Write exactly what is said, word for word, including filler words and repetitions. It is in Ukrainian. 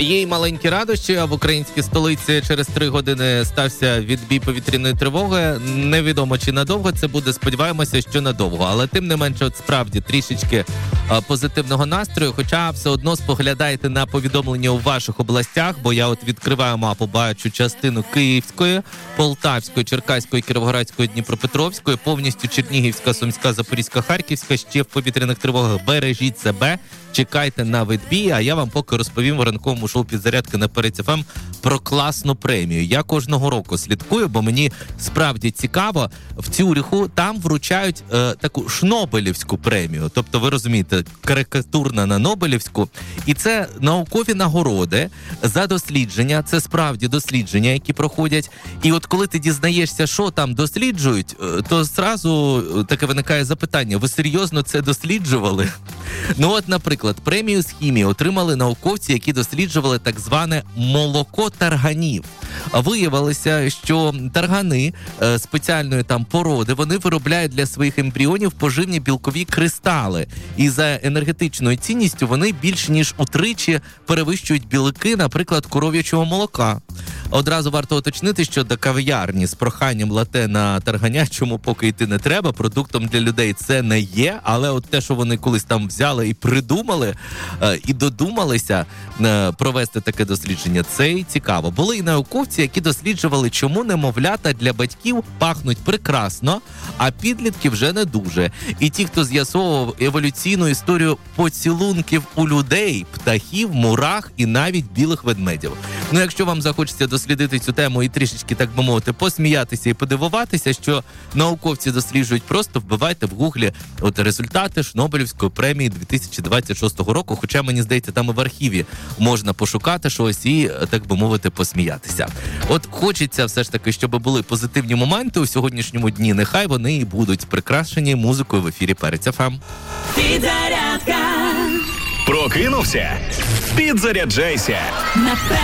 Є й маленькі радощі, а в українській столиці через три години стався відбій повітряної тривоги. Невідомо, чи надовго це буде, сподіваємося, що надовго. Але тим не менше, от справді, трішечки а, позитивного настрою, хоча все одно споглядайте на повідомлення у ваших областях, бо я от відкриваю мапу, бачу частину Київської, Полтавської, Черкаської, Кіровоградської, Дніпропетровської, повністю Чернігівська, Сумська, Запорізька, Харківська, ще в повітряних тривогах. Бережіть себе, чекайте на відбій, а я вам поки розповім в ранковому шоу «Підзарядка» на Перець еф ем про класну премію. Я кожного року слідкую, бо мені справді цікаво. В Цюриху там вручають е, таку шнобелівську премію. Тобто, ви розумієте, карикатурна на Нобелівську. І це наукові нагороди за дослідження. Це справді дослідження, які проходять. І от коли ти дізнаєшся, що там досліджують, то зразу таке виникає запитання. Ви серйозно це досліджували? Ну от, наприклад, премію з хімії отримали науковці, які досліджували так зване молоко тарганів. Виявилося, що таргани е, спеціальної там породи, вони виробляють для своїх ембріонів поживні білкові кристали. І за енергетичною цінністю вони більш ніж утричі перевищують білки, наприклад, коров'ячого молока. Одразу варто уточнити, що до кав'ярні з проханням лате на тарганячому поки йти не треба. Продуктом для людей це не є, але от те, що вони колись там взяли і придумали, е, і додумалися е, провести таке дослідження, це і цікаво. Були і науковці, які досліджували, чому немовлята для батьків пахнуть прекрасно, а підлітки вже не дуже. І ті, хто з'ясовував еволюційну історію поцілунків у людей, птахів, мурах і навіть білих ведмедів. Ну, якщо вам захочеться дослідити цю тему і трішечки, так би мовити, посміятися і подивуватися, що науковці досліджують, просто вбивайте в гуглі от результати Шнобелівської премії дві тисячі двадцять шостого року, хоча, мені здається, там і в архіві можна пошукати щось і, так би мовити, посміятися. От хочеться все ж таки, щоб були позитивні моменти у сьогоднішньому дні, нехай вони і будуть прикрашені музикою в ефірі Перець еф ем. Підзарядка. Прокинувся? Підзаряджайся.